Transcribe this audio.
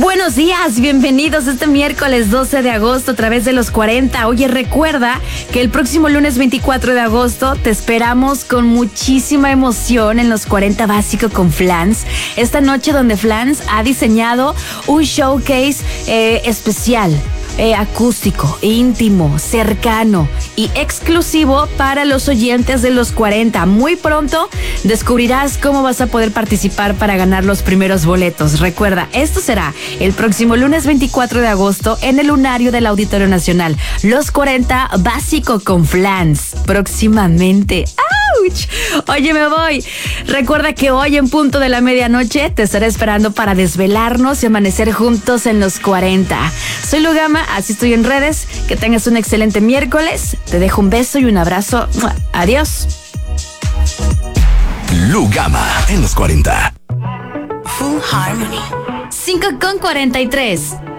Buenos días, bienvenidos este miércoles 12 de agosto a través de los 40. Oye, recuerda que el próximo lunes 24 de agosto te esperamos con muchísima emoción en los 40 Básico con Flans. Esta noche donde Flans ha diseñado un showcase especial. Acústico, íntimo, cercano y exclusivo para los oyentes de los 40. Muy pronto descubrirás cómo vas a poder participar para ganar los primeros boletos. Recuerda, esto será el próximo lunes 24 de agosto en el Lunario del Auditorio Nacional. Los 40 Básico con Flans. Próximamente. Oye, me voy. Recuerda que hoy en punto de la medianoche te estaré esperando para desvelarnos y amanecer juntos en los 40. Soy Lugama, así estoy en redes. Que tengas un excelente miércoles. Te dejo un beso y un abrazo. Adiós. Lugama en los 40. Full Harmony. 5:43.